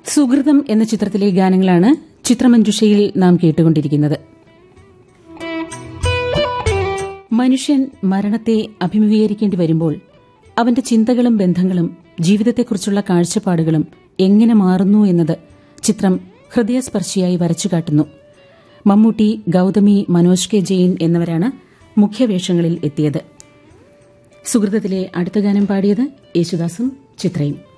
സുഹൃതം എന്ന ചിത്രത്തിലെ ഗാനങ്ങളാണ് ചിത്രമഞ്ജുഷയിൽ നാം കേട്ടുകൊണ്ടിരിക്കുന്നത്. മനുഷ്യൻ മരണത്തെ അഭിമുഖീകരിക്കേണ്ടി വരുമ്പോൾ അവന്റെ ചിന്തകളും ബന്ധങ്ങളും ജീവിതത്തെക്കുറിച്ചുള്ള കാഴ്ചപ്പാടുകളും എങ്ങനെ മാറുന്നു എന്നത് ചിത്രം ഹൃദയസ്പർശിയായി വരച്ചുകാട്ടുന്നു. മമ്മൂട്ടി, ഗൌതമി, മനോജ് കെ ജെയിൻ എന്നിവരാണ് മുഖ്യവേഷങ്ങളിൽ എത്തിയത്. സുഹൃതത്തിലെ അടുത്ത ഗാനം പാടിയത് യേശുദാസും ചിത്രയും.